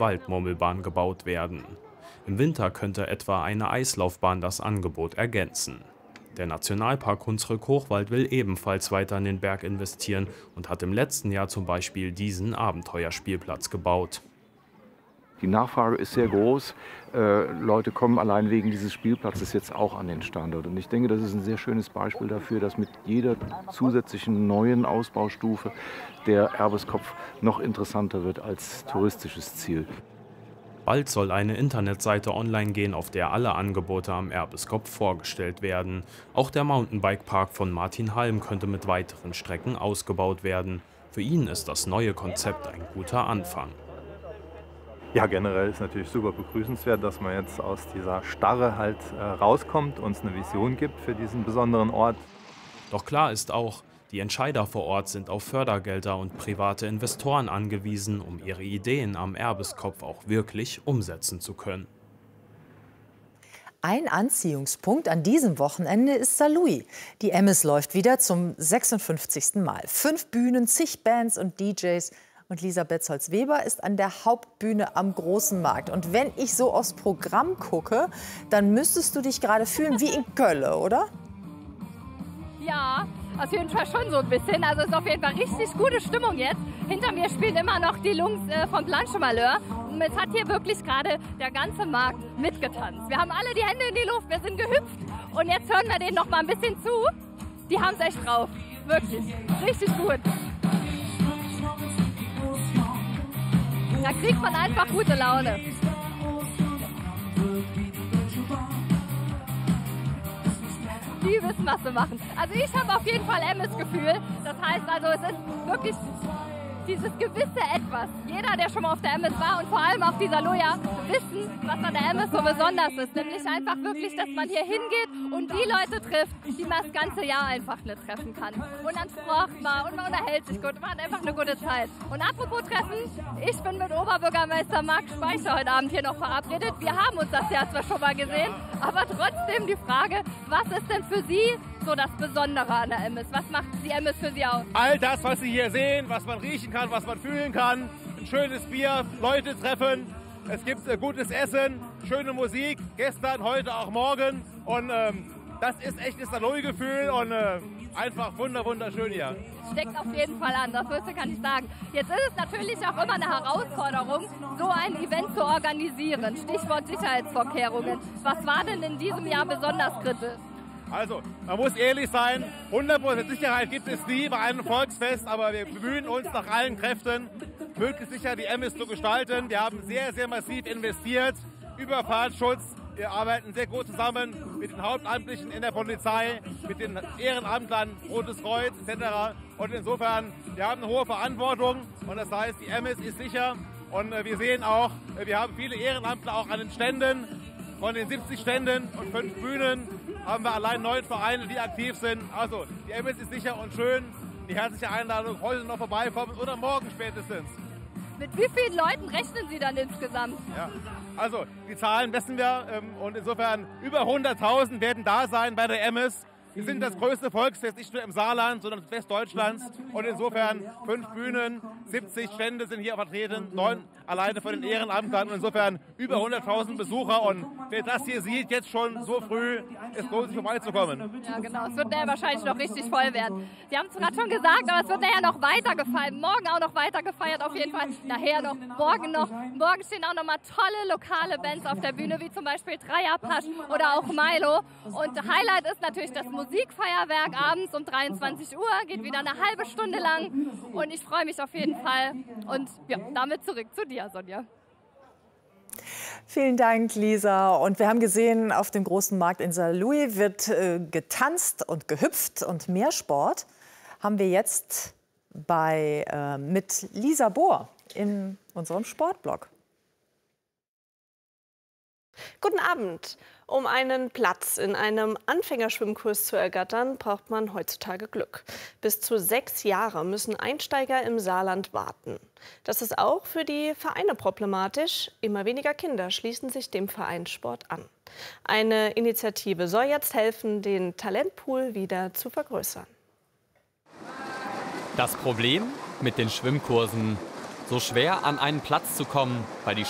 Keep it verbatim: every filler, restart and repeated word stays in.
Waldmurmelbahn gebaut werden. Im Winter könnte etwa eine Eislaufbahn das Angebot ergänzen. Der Nationalpark Hunsrück-Hochwald will ebenfalls weiter in den Berg investieren und hat im letzten Jahr zum Beispiel diesen Abenteuerspielplatz gebaut. Die Nachfrage ist sehr groß. Äh, Leute kommen allein wegen dieses Spielplatzes jetzt auch an den Standort. Und ich denke, das ist ein sehr schönes Beispiel dafür, dass mit jeder zusätzlichen neuen Ausbaustufe der Erbeskopf noch interessanter wird als touristisches Ziel. Bald soll eine Internetseite online gehen, auf der alle Angebote am Erbeskopf vorgestellt werden. Auch der Mountainbike-Park von Martin Halm könnte mit weiteren Strecken ausgebaut werden. Für ihn ist das neue Konzept ein guter Anfang. Ja, generell ist natürlich super begrüßenswert, dass man jetzt aus dieser Starre halt äh, rauskommt, uns eine Vision gibt für diesen besonderen Ort. Doch klar ist auch, die Entscheider vor Ort sind auf Fördergelder und private Investoren angewiesen, um ihre Ideen am Erbeskopf auch wirklich umsetzen zu können. Ein Anziehungspunkt an diesem Wochenende ist Saarlouis. Die Emmis läuft wieder zum sechsundfünfzigsten Mal. Fünf Bühnen, zig Bands und D Js. Und Lisa Betzold-Weber ist an der Hauptbühne am Großen Markt. Und wenn ich so aufs Programm gucke, dann müsstest du dich gerade fühlen wie in Köln, oder? Ja, auf jeden Fall schon so ein bisschen. Also es ist auf jeden Fall richtig gute Stimmung jetzt. Hinter mir spielen immer noch die Jungs äh, von Blanche Malheur. Und es hat hier wirklich gerade der ganze Markt mitgetanzt. Wir haben alle die Hände in die Luft, wir sind gehüpft. Und jetzt hören wir denen noch mal ein bisschen zu. Die haben es echt drauf. Wirklich. Richtig gut. Da kriegt man einfach gute Laune. Die wissen, was sie machen. Also ich habe auf jeden Fall Emmis-Gefühl. Das heißt also, es ist wirklich dieses gewisse Etwas. Jeder, der schon mal auf der Emmis war und vor allem auf dieser Loja, wissen, was an der Emmis so besonders ist. Nämlich einfach wirklich, dass man hier hingeht und die Leute trifft, die man das ganze Jahr einfach nicht treffen kann. Und dann sprocht man und man unterhält sich gut. Man hat einfach eine gute Zeit. Und apropos Treffen, ich bin mit Oberbürgermeister Marc Speicher heute Abend hier noch verabredet. Wir haben uns das Jahr zwar schon mal gesehen, aber trotzdem die Frage, was ist denn für Sie so das Besondere an der Emmis? Was macht die Emmis für Sie aus? All das, was Sie hier sehen, was man riechen kann, was man fühlen kann. Ein schönes Bier, Leute treffen. Es gibt äh, gutes Essen, schöne Musik. Gestern, heute, auch morgen. Und ähm, das ist echtes Saarlouis-Gefühl und äh, einfach wunder, wunderschön hier. Steckt auf jeden Fall an, das Höchste kann ich sagen. Jetzt ist es natürlich auch immer eine Herausforderung, so ein Event zu organisieren. Stichwort Sicherheitsvorkehrungen. Was war denn in diesem Jahr besonders kritisch? Also, man muss ehrlich sein, hundert Prozent Sicherheit gibt es nie bei einem Volksfest, aber wir bemühen uns nach allen Kräften, möglichst sicher die Emmis zu gestalten. Wir haben sehr, sehr massiv investiert, Überfahrtsschutz. Wir arbeiten sehr gut zusammen mit den Hauptamtlichen in der Polizei, mit den Ehrenamtlern, Rotes Kreuz et cetera. Und insofern, wir haben eine hohe Verantwortung und das heißt, die Emmis ist sicher. Und wir sehen auch, wir haben viele Ehrenamtler auch an den Ständen. Von den siebzig Ständen und fünf Bühnen haben wir allein neun Vereine, die aktiv sind. Also die Emmis ist sicher und schön. Die herzliche Einladung, heute noch vorbeikommen oder morgen spätestens. Mit wie vielen Leuten rechnen Sie dann insgesamt? Ja, also die Zahlen messen wir und insofern über hunderttausend werden da sein bei der Emmis. Wir sind das größte Volksfest, nicht nur im Saarland, sondern Westdeutschlands. Und insofern fünf Bühnen, siebzig Stände sind hier vertreten, neun alleine von den Ehrenamtlern. Und insofern über hunderttausend Besucher. Und wer das hier sieht, jetzt schon so früh, es lohnt sich vorbeizukommen. Ja, genau. Es wird nachher wahrscheinlich noch richtig voll werden. Sie haben es gerade schon gesagt, aber es wird nachher noch weiter gefeiert. Morgen auch noch weiter gefeiert, auf jeden Fall. Nachher noch, morgen noch. Morgen stehen auch noch mal tolle lokale Bands auf der Bühne, wie zum Beispiel Dreierpasch oder auch Milo. Und Highlight ist natürlich das Musikfeuerwerk abends um dreiundzwanzig Uhr, geht wieder eine halbe Stunde lang und ich freue mich auf jeden Fall. Und ja, damit zurück zu dir, Sonja. Vielen Dank, Lisa. Und wir haben gesehen, auf dem großen Markt in Saarlouis wird äh, getanzt und gehüpft und mehr Sport haben wir jetzt bei, äh, mit Lisa Bohr in unserem Sportblog. Guten Abend. Um einen Platz in einem Anfängerschwimmkurs zu ergattern, braucht man heutzutage Glück. Bis zu sechs Jahre müssen Einsteiger im Saarland warten. Das ist auch für die Vereine problematisch. Immer weniger Kinder schließen sich dem Vereinssport an. Eine Initiative soll jetzt helfen, den Talentpool wieder zu vergrößern. Das Problem mit den Schwimmkursen: so schwer an einen Platz zu kommen, weil die